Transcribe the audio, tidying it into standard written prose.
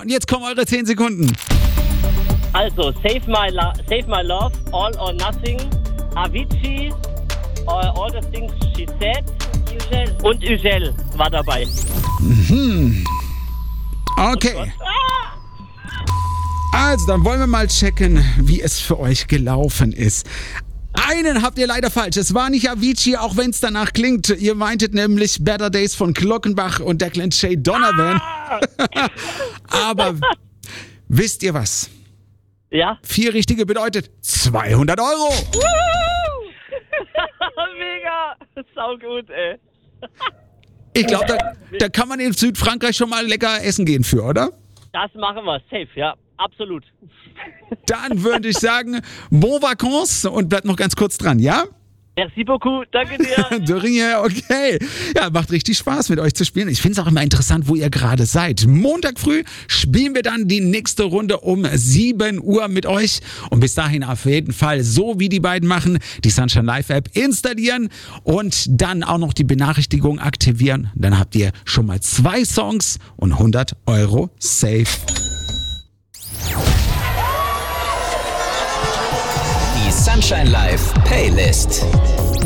Und jetzt kommen eure 10 Sekunden. Also, Save My Love, All or Nothing, Avicii, All the Things She Said und Ugel war dabei. Okay. Also, dann wollen wir mal checken, wie es für euch gelaufen ist. Einen habt ihr leider falsch. Es war nicht Avicii, auch wenn es danach klingt. Ihr meintet nämlich Better Days von Glockenbach und Declan Shay Donovan. Aber wisst ihr was? Ja? 4 Richtige bedeutet 200 Euro. Mega! Sau gut, ey. Ich glaube, da kann man in Südfrankreich schon mal lecker essen gehen für, oder? Das machen wir, safe, ja. Absolut. Dann würde ich sagen, bon vacances und bleibt noch ganz kurz dran, ja? Merci beaucoup, danke dir. De rien, okay. Ja, macht richtig Spaß mit euch zu spielen. Ich finde es auch immer interessant, wo ihr gerade seid. Montag früh spielen wir dann die nächste Runde um 7 Uhr mit euch. Und bis dahin auf jeden Fall, so wie die beiden machen, die Sunshine Live App installieren und dann auch noch die Benachrichtigung aktivieren. Dann habt ihr schon mal 2 Songs und 100 Euro safe. Die Sunshine Live Playlist.